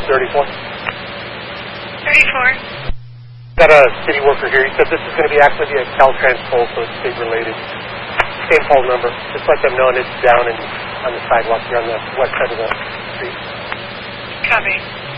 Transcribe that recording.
34. 34. Got a city worker here. He said this is going to be actually be a Caltrans pole, so it's state related. Same pole number. Just let them know, and it's down on the sidewalk here on the west side of the street. Copy.